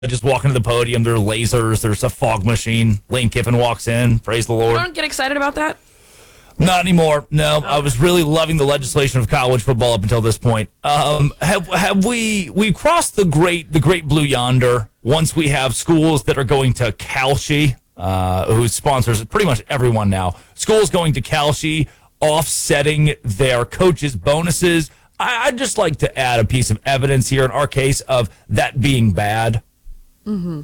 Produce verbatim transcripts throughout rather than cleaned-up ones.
just walking to the podium. There are lasers. There's a fog machine. Lane Kiffin walks in. Praise the Lord. You don't get excited about that? Not anymore. No, I was really loving the legislation of college football up until this point. Um, have have we we crossed the great the great blue yonder once we have schools that are going to Kalshi, uh, who sponsors pretty much everyone now. Schools going to Kalshi, offsetting their coaches' bonuses. I, I'd just like to add a piece of evidence here in our case of that being bad. Mm-hmm.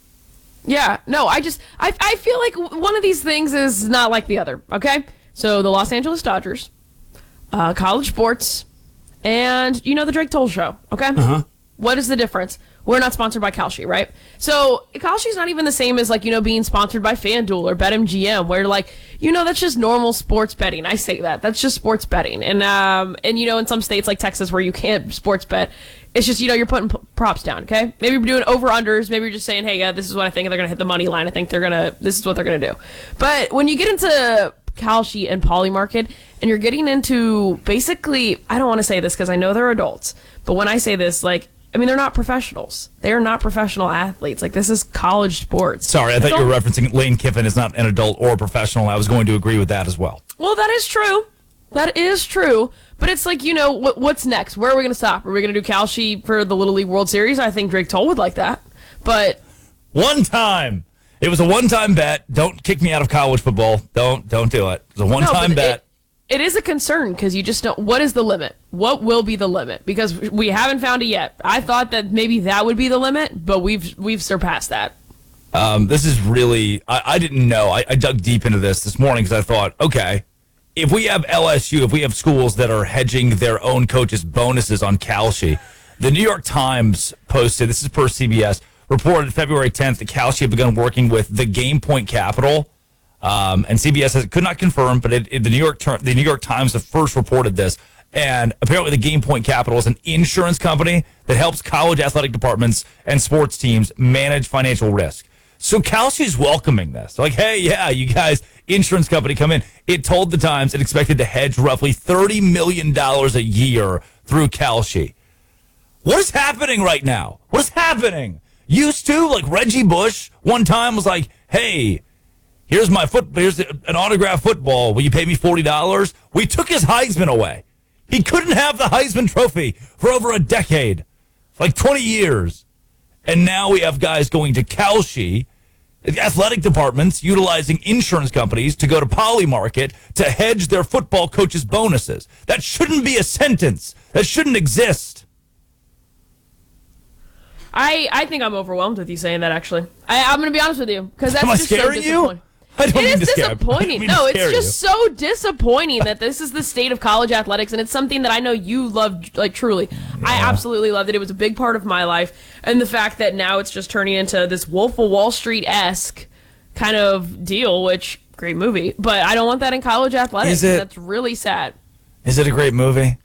Yeah, no, I just, I, I feel like one of these things is not like the other, okay? So the Los Angeles Dodgers, uh, college sports, and, you know, the Drake Toll Show, okay? Uh-huh. What is the difference? We're not sponsored by Kalshi, right? So Kalshi's not even the same as, like, you know, being sponsored by FanDuel or BetMGM, where, like, you know, that's just normal sports betting. I say that. That's just sports betting. And, um, and you know, in some states like Texas where you can't sports bet, it's just, you know, you're putting p- props down, okay? Maybe you're doing over-unders. Maybe you're just saying, hey, yeah, this is what I think they're going to hit the money line. I think they're going to, this is what they're going to do. But when you get into Kalshi and Polymarket, and you're getting into basically, I don't want to say this because I know they're adults, but when I say this, like, I mean, they're not professionals. They're not professional athletes. Like, this is college sports. Sorry, I thought you were referencing Lane Kiffin is not an adult or a professional. I was going to agree with that as well. Well, that is true. That is true. But it's like, you know, what, what's next? Where are we going to stop? Are we going to do Kalshi for the Little League World Series? I think Drake Toll would like that. But one time. It was a one-time bet. Don't kick me out of college football. Don't don't do it. It was a one-time no, bet. It, it is a concern because you just don't. What is the limit? What will be the limit? Because we haven't found it yet. I thought that maybe that would be the limit, but we've we've surpassed that. Um, this is really. I, I didn't know. I, I dug deep into this this morning because I thought, okay, if we have L S U, if we have schools that are hedging their own coaches' bonuses on Kalshi, the New York Times posted. This is per C B S. Reported February tenth that Kalshi had begun working with the Game Point Capital, um, and C B S has, could not confirm, but it, it, the New York the New York Times have first reported this. And apparently, the Game Point Capital is an insurance company that helps college athletic departments and sports teams manage financial risk. So Kalshi's welcoming this, like, hey, yeah, you guys, insurance company, come in. It told the Times it expected to hedge roughly thirty million dollars a year through Kalshi. What is happening right now? What is happening? Used to, like Reggie Bush, one time was like, hey, here's my foot, here's an autographed football. Will you pay me forty dollars? We took his Heisman away. He couldn't have the Heisman Trophy for over a decade, like twenty years. And now we have guys going to Kalshi, athletic departments utilizing insurance companies to go to Polymarket to hedge their football coaches' bonuses. That shouldn't be a sentence. That shouldn't exist. I, I think I'm overwhelmed with you saying that, actually. I, I'm going to be honest with you, because that's Am I just so scaring disappointing. you? I don't it mean is to scare- disappointing. I don't mean No, to it's scare just you. so disappointing that this is the state of college athletics, and it's something that I know you love, like, truly. Yeah. I absolutely loved it. It was a big part of my life, and the fact that now it's just turning into this Wolf of Wall Street-esque kind of deal, which, great movie, but I don't want that in college athletics. Is it, that's really sad. Is it a great movie?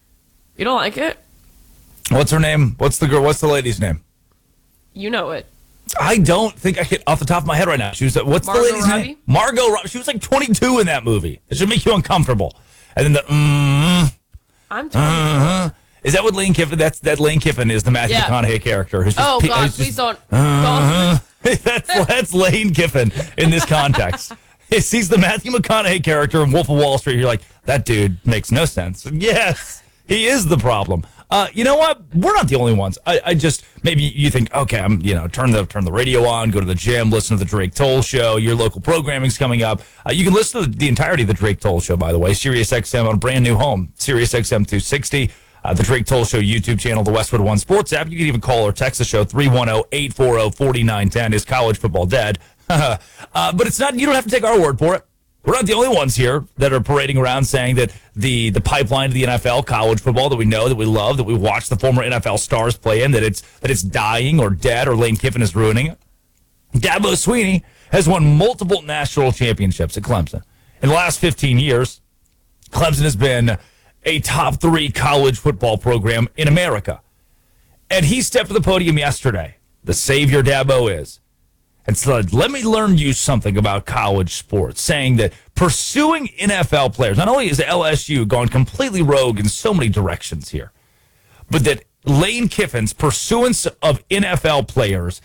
You don't like it? What's her name? What's the girl? What's the lady's name? You know it. I don't think I can off the top of my head right now. She was what's Margot the lady's Robbie? name? Margot Robbie. She was like twenty-two in that movie. It should make you uncomfortable. And then the mm, I'm twenty. Uh-huh. Is that what Lane Kiffin? That's that Lane Kiffin is the Matthew Yeah. McConaughey character. Who's just, Oh who's God! just, Please don't. Uh-huh. that's that's Lane Kiffin in this context. He's the Matthew McConaughey character in Wolf of Wall Street. You're like, that dude makes no sense. Yes, he is the problem. Uh, you know what? We're not the only ones. I, I just maybe you think, okay, I'm you know turn the turn the radio on, go to the gym, listen to the Drake Toll Show. Your local programming's coming up. Uh, you can listen to the, the entirety of the Drake Toll Show, by the way. Sirius X M on a brand new home, Sirius X M two sixty. Uh, the Drake Toll Show YouTube channel, the Westwood One Sports app. You can even call or text the show three one zero, eight four zero, four nine one zero. Is college football dead? uh, but it's not. You don't have to take our word for it. We're not the only ones here that are parading around saying that the, the pipeline to the N F L, college football that we know, that we love, that we watch the former N F L stars play in, that it's that it's dying or dead or Lane Kiffin is ruining it. Dabo Swinney has won multiple national championships at Clemson. In the last fifteen years, Clemson has been a top three college football program in America. And he stepped to the podium yesterday, the savior Dabo is, and said, let me learn you something about college sports, saying that pursuing N F L players, not only has L S U gone completely rogue in so many directions here, but that Lane Kiffin's pursuance of N F L players